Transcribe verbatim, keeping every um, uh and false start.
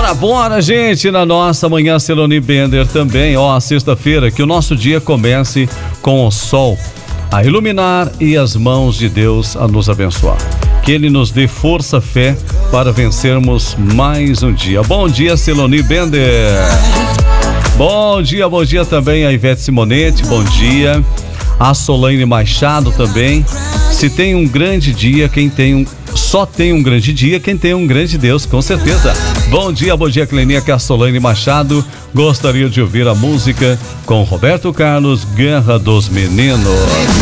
Bora, bora, gente, na nossa manhã Celoni Bender também, ó, sexta-feira, que o nosso dia comece com o sol a iluminar e as mãos de Deus a nos abençoar. Que Ele nos dê força, fé para vencermos mais um dia. Bom dia, Celoni Bender. Bom dia, bom dia também a Ivete Simonetti, bom dia. A Solange Machado também. Se tem um grande dia, quem tem um... Só tem um grande dia quem tem um grande Deus, com certeza. Bom dia, bom dia, Cleninha, que é a Solange Machado. Gostaria de ouvir a música com Roberto Carlos, Guerra dos Meninos.